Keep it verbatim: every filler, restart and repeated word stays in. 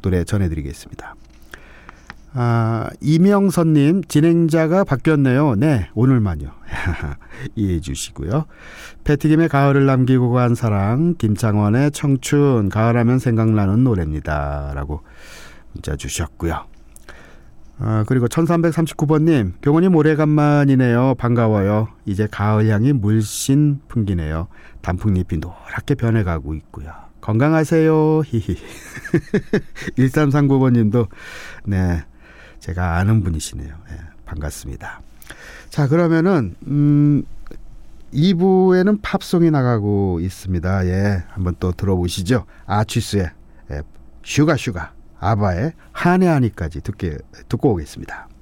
노래 전해드리겠습니다. 아, 이명선님, 진행자가 바뀌었네요. 네, 오늘만요. 이해해 주시고요. 패티김의 가을을 남기고 간 사랑, 김창원의 청춘, 가을하면 생각나는 노래입니다. 라고 문자 주셨고요. 아, 그리고 천삼백삼십구 번님, 경호님 오래간만이네요. 반가워요. 이제 가을 향이 물씬 풍기네요. 단풍잎이 노랗게 변해가고 있고요. 건강하세요. 히히. 일삼삼구 번님도 네, 제가 아는 분이시네요. 네, 반갑습니다. 자, 그러면은 음, 이 부에는 팝송이 나가고 있습니다. 예, 한번 또 들어보시죠. 아취스의 예, 슈가 슈가, 아바의 한해 한해까지 듣게, 듣고 오겠습니다.